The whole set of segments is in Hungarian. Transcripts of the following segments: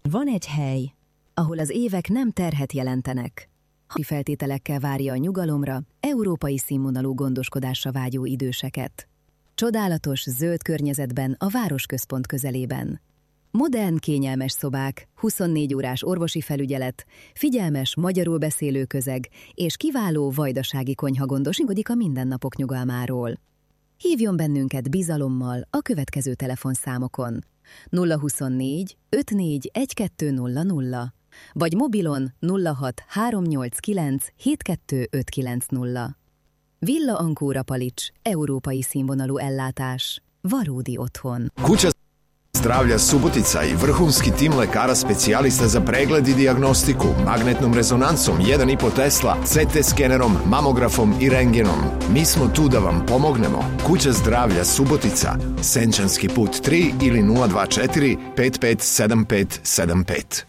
Van egy hely, ahol az évek nem terhet jelentenek. Feltételekkel várja a nyugalomra, európai színvonalú gondoskodásra vágyó időseket. Csodálatos, zöld környezetben a városközpont közelében. Modern, kényelmes szobák, 24 órás orvosi felügyelet, figyelmes, magyarul beszélő közeg és kiváló vajdasági konyha gondoskodik a mindennapok nyugalmáról. Hívjon bennünket bizalommal a következő telefonszámokon: 024 54 1200 vagy mobilon 06 389 72590. Villa Ankóra Palics, európai színvonalú ellátás, valódi otthon. Kuća zdravlja Subotica i vrhunski tim lekara specijalista za pregled i dijagnostiku, magnetnom rezonancom 1,5 Tesla, CT skenerom, mamografom i rentgenom. Mi smo tu da vam pomognemo. Kuća zdravlja Subotica, Senčanski put 3 ili 024 557575.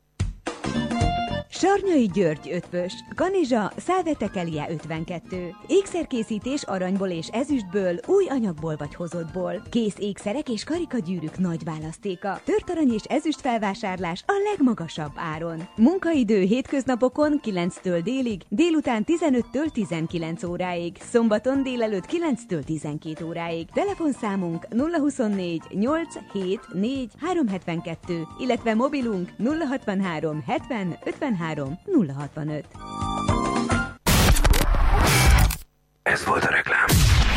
Sarnyai György ötvös, Kanizsa, Szálvetekelie 52. Ékszerkészítés aranyból és ezüstből, új anyagból vagy hozottból. Kész ékszerek és karikagyűrűk nagy választéka. Tört arany és ezüst felvásárlás a legmagasabb áron. Munkaidő hétköznapokon 9-től délig, délután 15-től 19 óráig, szombaton délelőtt 9-től 12 óráig. Telefonszámunk 024 874 372, illetve mobilunk 063 70 53 065. Ez volt a reklám.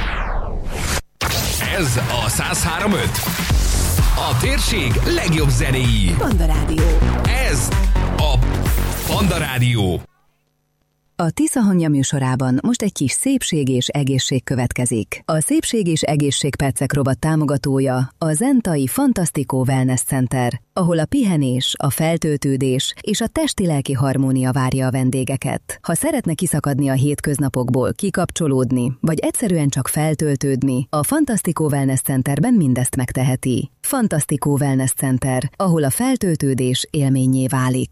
Ez a 103.5. A térség legjobb zenéi. Panda Rádió. Ez a Panda Rádió. A Tisza hangja műsorában most egy kis szépség és egészség következik. A Szépség és Egészségpercek rovat támogatója a Zentai Fantastico Wellness Center, ahol a pihenés, a feltöltődés és a testi-lelki harmónia várja a vendégeket. Ha szeretne kiszakadni a hétköznapokból, kikapcsolódni, vagy egyszerűen csak feltöltődni, a Fantastico Wellness Centerben mindezt megteheti. Fantastico Wellness Center, ahol a feltöltődés élménnyé válik.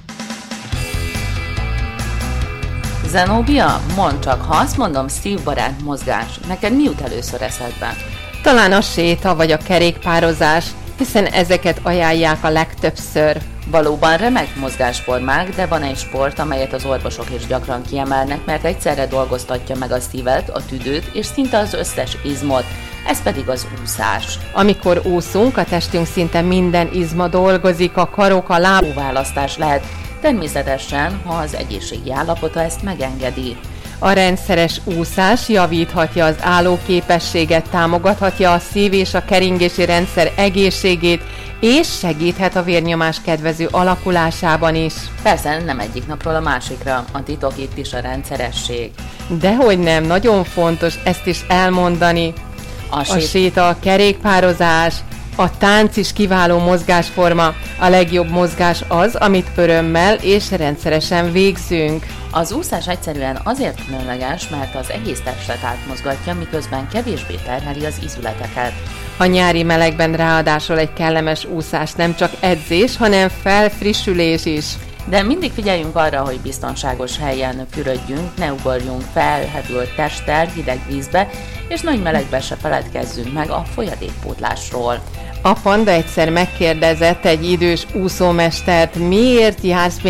Zenóbia, mondd csak, ha azt mondom szívbarát mozgás, neked mi jut először eszedbe? Talán a séta vagy a kerékpározás, hiszen ezeket ajánlják a legtöbbször. Valóban remek mozgásformák, de van egy sport, amelyet az orvosok is gyakran kiemelnek, mert egyszerre dolgoztatja meg a szívet, a tüdőt és szinte az összes izmot, ez pedig az úszás. Amikor úszunk, a testünk szinte minden izma dolgozik, a karok, a lábuk. Választás lehet, természetesen, ha az egészségi állapota ezt megengedi. A rendszeres úszás javíthatja az állóképességet, támogathatja a szív- és a keringési rendszer egészségét, és segíthet a vérnyomás kedvező alakulásában is. Persze nem egyik napról a másikra, a titok itt is a rendszeresség. Dehogy nem, nagyon fontos ezt is elmondani. A séta, a kerékpározás, a tánc is kiváló mozgásforma. A legjobb mozgás az, amit örömmel és rendszeresen végzünk. Az úszás egyszerűen azért különleges, mert az egész testet átmozgatja, miközben kevésbé terheli az izületeket. A nyári melegben ráadásul egy kellemes úszás nem csak edzés, hanem felfrissülés is. De mindig figyeljünk arra, hogy biztonságos helyen fürödjünk, ne ugorjunk fel hevült testtel hideg vízbe, és nagy melegbe se feledkezzünk meg a folyadékpótlásról. A Panda egyszer megkérdezett egy idős úszómestert, miért jársz